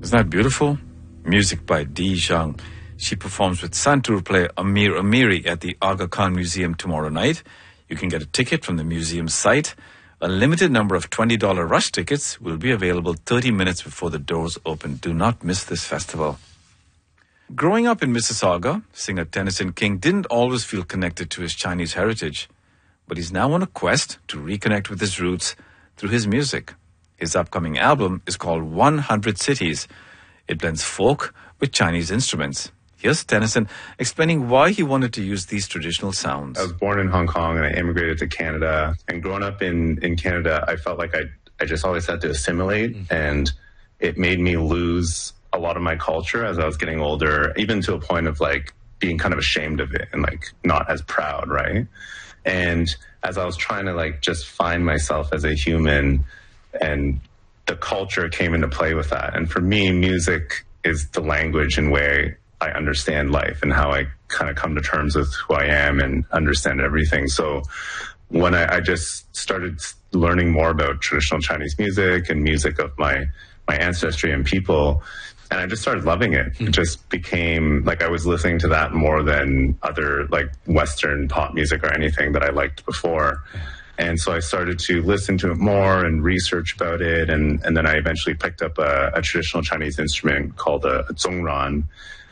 Isn't that beautiful? Music by Di Zhang. She performs with Santur player Amir Amiri at the Aga Khan Museum tomorrow night. You can get a ticket from the museum site. A limited number of $20 rush tickets will be available 30 minutes before the doors open. Do not miss this festival. Growing up in Mississauga, singer Tennyson King didn't always feel connected to his Chinese heritage, but he's now on a quest to reconnect with his roots through his music. His upcoming album is called 100 Cities. It blends folk with Chinese instruments. Here's Tennyson explaining why he wanted to use these traditional sounds. I was born in Hong Kong and I immigrated to Canada. And growing up in Canada, I felt like I just always had to assimilate. And it made me lose a lot of my culture as I was getting older, even to a point of like being kind of ashamed of it and like not as proud, right? And as I was trying to like just find myself as a human, and the culture came into play with that. And for me, music is the language and way I understand life and how I kind of come to terms with who I am and understand everything. So when I just started learning more about traditional Chinese music and music of my ancestry and people, and I just started loving it. It just became like I was listening to that more than other like Western pop music or anything that I liked before. And so I started to listen to it more and research about it. And then I eventually picked up a traditional Chinese instrument called a zongran.